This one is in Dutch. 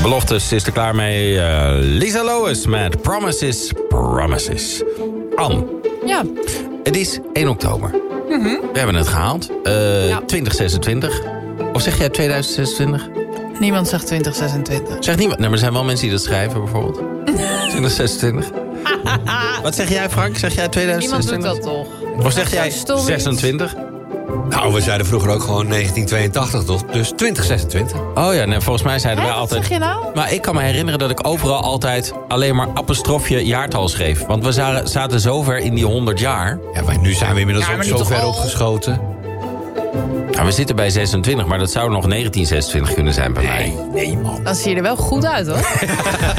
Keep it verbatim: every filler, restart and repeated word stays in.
beloftes is er klaar mee. Uh, Lisa Lois met Promises, Promises. Ann. Ja. Het is één oktober. Mm-hmm. We hebben het gehaald. Uh, ja. twintig zesentwintig. Of zeg jij tweeduizend zesentwintig? Niemand zegt twintig zesentwintig. Zeg niemand. Nee, maar er zijn wel mensen die dat schrijven bijvoorbeeld. twintig zesentwintig. Wat zeg jij, Frank? Zeg jij tweeduizend zesentwintig? Niemand doet dat toch? Of zeg jij zesentwintig? Nou, we zeiden vroeger ook gewoon negentien tweeëntachtig, toch? Dus twintig zesentwintig. Oh ja, nee, volgens mij zeiden Hé, wij wat altijd... zeg je nou? Maar ik kan me herinneren dat ik overal altijd alleen maar apostrofje jaartal schreef. Want we zaten, zaten zo ver in die honderd jaar. Ja, maar nu zijn we inmiddels Ja, ook maar zo niet ver al. opgeschoten. Ja, we zitten bij zesentwintig, maar dat zou nog negentien zesentwintig kunnen zijn bij mij. Nee, nee man. Dan zie je er wel goed uit, hoor.